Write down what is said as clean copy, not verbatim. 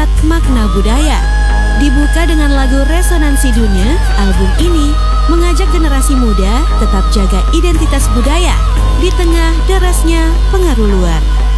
melihat makna budaya. Dibuka dengan lagu Resonansi Dunia, album ini mengajak generasi muda tetap jaga identitas budaya di tengah derasnya pengaruh luar.